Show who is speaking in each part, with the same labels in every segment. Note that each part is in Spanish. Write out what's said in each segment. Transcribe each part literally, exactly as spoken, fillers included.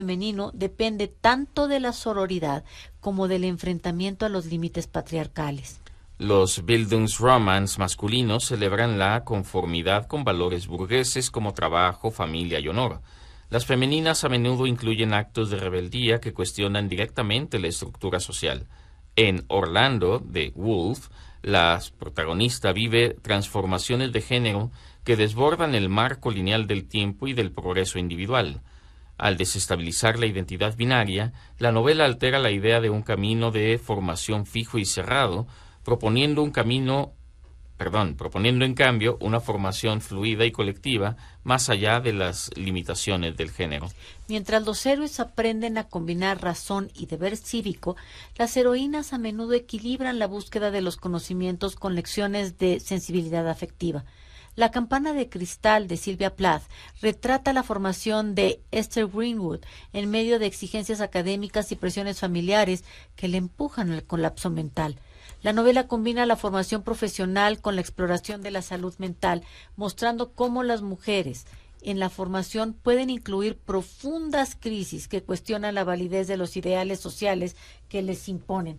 Speaker 1: femenino depende tanto de la sororidad como del enfrentamiento a los límites patriarcales.
Speaker 2: Los Bildungsromans masculinos celebran la conformidad con valores burgueses como trabajo, familia y honor. Las femeninas a menudo incluyen actos de rebeldía que cuestionan directamente la estructura social. En Orlando, de Woolf, la protagonista vive transformaciones de género que desbordan el marco lineal del tiempo y del progreso individual. Al desestabilizar la identidad binaria, la novela altera la idea de un camino de formación fijo y cerrado, proponiendo un camino, perdón, proponiendo en cambio una formación fluida y colectiva más allá de las limitaciones del género.
Speaker 1: Mientras los héroes aprenden a combinar razón y deber cívico, las heroínas a menudo equilibran la búsqueda de los conocimientos con lecciones de sensibilidad afectiva. La campana de cristal de Sylvia Plath retrata la formación de Esther Greenwood en medio de exigencias académicas y presiones familiares que le empujan al colapso mental. La novela combina la formación profesional con la exploración de la salud mental, mostrando cómo las mujeres en la formación pueden incluir profundas crisis que cuestionan la validez de los ideales sociales que les imponen.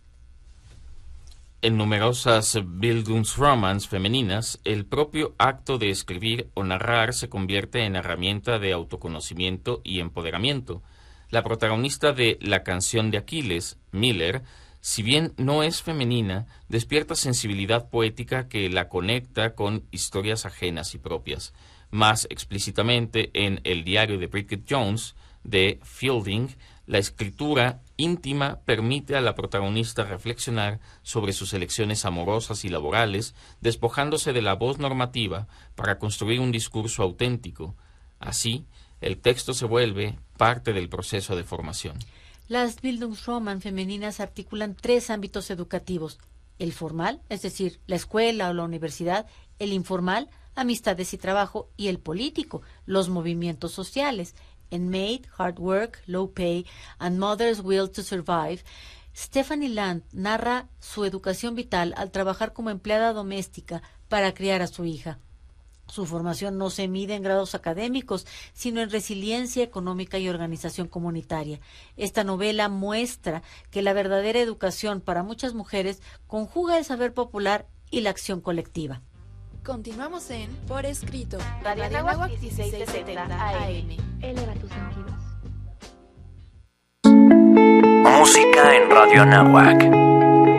Speaker 2: En numerosas Bildungsromans femeninas, el propio acto de escribir o narrar se convierte en herramienta de autoconocimiento y empoderamiento. La protagonista de La canción de Aquiles, Miller, si bien no es femenina, despierta sensibilidad poética que la conecta con historias ajenas y propias. Más explícitamente, en El diario de Bridget Jones, de Fielding, la escritura íntima permite a la protagonista reflexionar sobre sus elecciones amorosas y laborales, despojándose de la voz normativa para construir un discurso auténtico. Así, el texto se vuelve parte del proceso de formación.
Speaker 1: Las Bildungsroman femeninas articulan tres ámbitos educativos: el formal, es decir, la escuela o la universidad; el informal, amistades y trabajo; y el político, los movimientos sociales. En Maid, Hard Work, Low Pay and Mother's Will to Survive, Stephanie Land narra su educación vital al trabajar como empleada doméstica para criar a su hija. Su formación no se mide en grados académicos, sino en resiliencia económica y organización comunitaria. Esta novela muestra que la verdadera educación para muchas mujeres conjuga el saber popular y la acción colectiva.
Speaker 3: Continuamos en Por Escrito,
Speaker 4: Radio Anáhuac dieciséis setenta A M.
Speaker 5: Eleva tus sentidos.
Speaker 6: Música en Radio Anáhuac.